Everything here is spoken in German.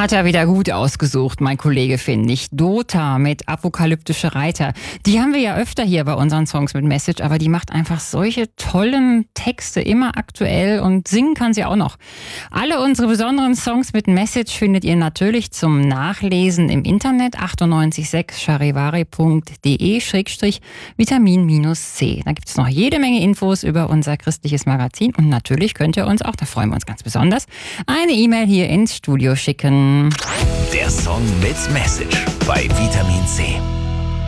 Hat er wieder gut ausgesucht, mein Kollege, finde ich. Dota mit Apokalyptische Reiter. Die haben wir ja öfter hier bei unseren Songs mit Message, aber die macht einfach solche tollen Texte, immer aktuell, und singen kann sie auch noch. Alle unsere besonderen Songs mit Message findet ihr natürlich zum Nachlesen im Internet 986charivari.de/Vitamin-C. Da gibt es noch jede Menge Infos über unser christliches Magazin und natürlich könnt ihr uns auch, da freuen wir uns ganz besonders, eine E-Mail hier ins Studio schicken. Der Song mit Message bei Vitamin C.